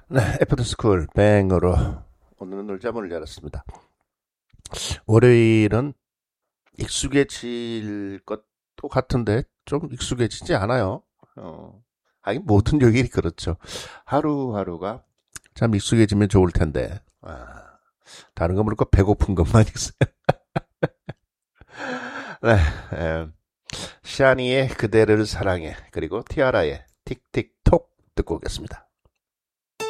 네, 애프터스쿨 뱅으로 오늘은 놀자 문을 열었습니다. 월요일은 익숙해질 것도 같은데 좀 익숙해지지 않아요. 하긴 모든 요일이 그렇죠. 하루하루가 참 익숙해지면 좋을 텐데. 다른 거 모르고 배고픈 것만 있어요. 네, 샤니의 그대를 사랑해 그리고 티아라의 틱틱톡 듣고 오겠습니다.